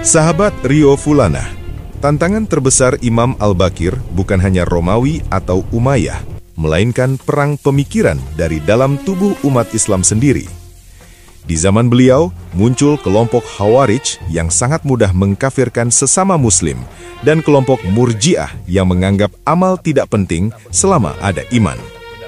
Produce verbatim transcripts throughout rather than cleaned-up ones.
Sahabat Rio Fulana, tantangan terbesar Imam Al-Baqir bukan hanya Romawi atau Umayyah, melainkan perang pemikiran dari dalam tubuh umat Islam sendiri. Di zaman beliau, muncul kelompok Khawarij yang sangat mudah mengkafirkan sesama muslim dan kelompok Murji'ah yang menganggap amal tidak penting selama ada iman.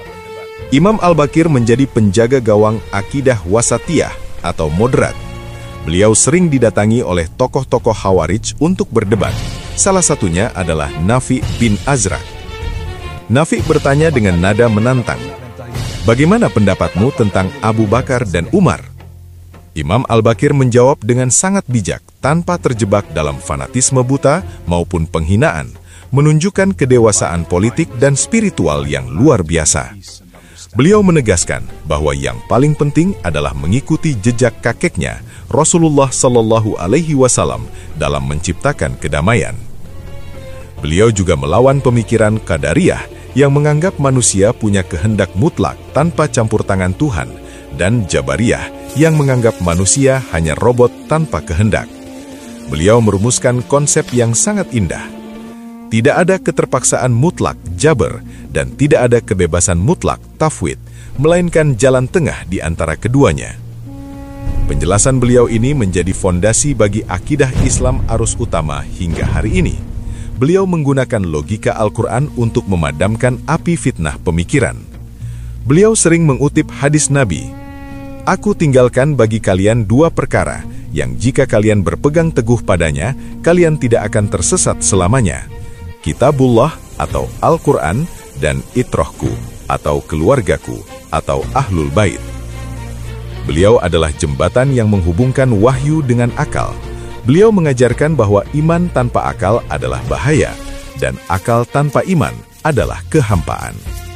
Imam Al-Baqir menjadi penjaga gawang akidah wasatiyah atau moderat. Beliau sering didatangi oleh tokoh-tokoh Khawarij untuk berdebat. Salah satunya adalah Nafi' bin Azraq. Nafi' bertanya dengan nada menantang, "Bagaimana pendapatmu tentang Abu Bakar dan Umar?" Imam Al-Baqir menjawab dengan sangat bijak, tanpa terjebak dalam fanatisme buta maupun penghinaan, menunjukkan kedewasaan politik dan spiritual yang luar biasa. Beliau menegaskan bahwa yang paling penting adalah mengikuti jejak kakeknya, Rasulullah Shallallahu Alaihi Wasallam, dalam menciptakan kedamaian. Beliau juga melawan pemikiran Qadariyah yang menganggap manusia punya kehendak mutlak tanpa campur tangan Tuhan, dan Jabariyah yang menganggap manusia hanya robot tanpa kehendak. Beliau merumuskan konsep yang sangat indah. Tidak ada keterpaksaan mutlak Jabar dan tidak ada kebebasan mutlak Tafwid, melainkan jalan tengah di antara keduanya. Penjelasan beliau ini menjadi fondasi bagi akidah Islam arus utama hingga hari ini. Beliau menggunakan logika Al-Quran untuk memadamkan api fitnah pemikiran. Beliau sering mengutip hadis Nabi, "Aku tinggalkan bagi kalian dua perkara, yang jika kalian berpegang teguh padanya, kalian tidak akan tersesat selamanya. Kitabullah atau Al-Quran dan itrohku atau keluargaku atau ahlul bait." Beliau adalah jembatan yang menghubungkan wahyu dengan akal. Beliau mengajarkan bahwa iman tanpa akal adalah bahaya, dan akal tanpa iman adalah kehampaan.